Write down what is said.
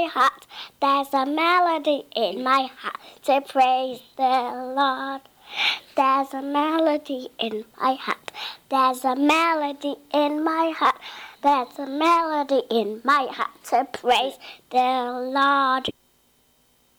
heart, there's a melody in my heart to praise the Lord. There's a melody in my heart. There's a melody in my heart. There's a melody in my heart to praise the Lord.